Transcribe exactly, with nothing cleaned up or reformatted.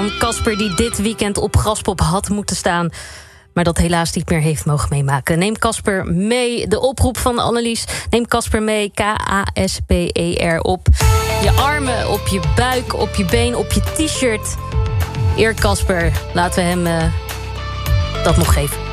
van Casper, die dit weekend op Graspop had moeten staan, maar dat helaas niet meer heeft mogen meemaken. Neem Casper mee. De oproep van Annelies. Neem Casper mee. K A S P E R op je armen, op je buik, op je been, op je t-shirt. Eer Casper. Laten we hem uh, dat nog geven.